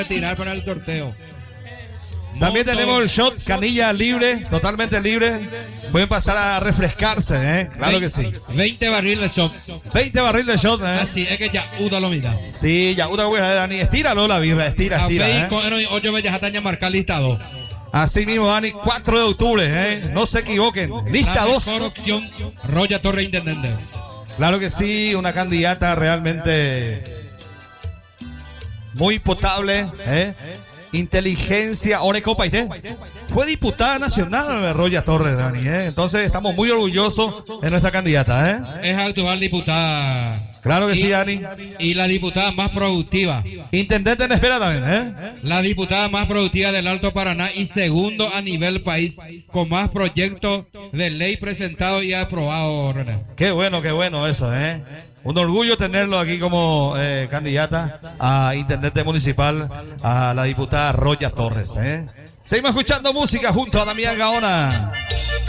Tirar para el sorteo. También tenemos el shot canilla libre, totalmente libre. Pueden pasar a refrescarse, ¿eh? Claro que sí. 20 barriles de shot. 20 barriles de shot, ¿eh? Así es que ya uda lo mira. Sí, ya una buena, Dani. Estíralo la birra, estira, ¿eh? Con 8 bellas atañas marcar listado. Así mismo, Dani, 4 de octubre, ¿eh? No se equivoquen. Lista 2. Mejor opción, Roya Torre Intendente. Claro que sí, una candidata realmente muy potable, ¿eh? Inteligencia, Orecopa, fue diputada nacional Roya Torres, Dani, ¿eh? Entonces estamos muy orgullosos de nuestra candidata, ¿eh? Es actual diputada. Claro que sí, Dani. Y la diputada más productiva. Intendente en espera también, ¿eh? La diputada más productiva del Alto Paraná y segundo a nivel país con más proyectos de ley presentados y aprobados, René. Qué bueno eso, ¿eh? Un orgullo tenerlo aquí como candidata a intendente municipal, a la diputada Roya Torres, ¿eh? Seguimos escuchando música junto a Damián Gaona.